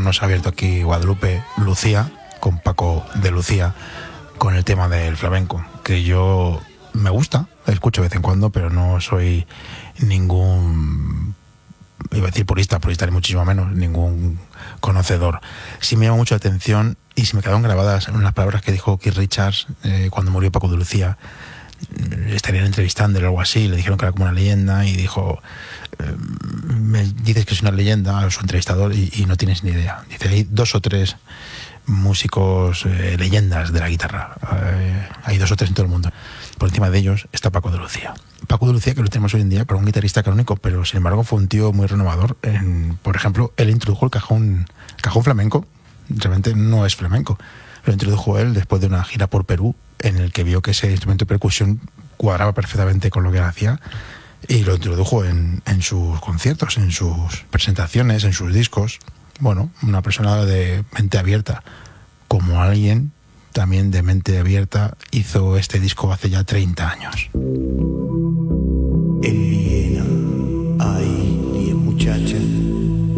nos ha abierto aquí Guadalupe Lucía, con Paco de Lucía, con el tema del flamenco, que yo me gusta, escucho de vez en cuando, pero no soy ningún, iba a decir purista ni muchísimo menos, ningún conocedor. Sí me llama mucho la atención y se me quedaron grabadas unas palabras que dijo Keith Richards cuando murió Paco de Lucía. Estarían entrevistándole o algo así, le dijeron que era como una leyenda y dijo, me dices que es una leyenda a su entrevistador y no tienes ni idea. Dice, hay 2 o 3 músicos leyendas de la guitarra, hay 2 o 3 en todo el mundo. Por encima de ellos está Paco de Lucía. Paco de Lucía, que lo tenemos hoy en día para un guitarrista canónico, pero sin embargo fue un tío muy renovador. Por ejemplo, él introdujo el cajón flamenco. Realmente no es flamenco, lo introdujo él después de una gira por Perú, en el que vio que ese instrumento de percusión cuadraba perfectamente con lo que él hacía, y lo introdujo en sus conciertos, en sus presentaciones, en sus discos. Bueno, una persona de mente abierta, como alguien también de mente abierta hizo este disco hace ya 30 años.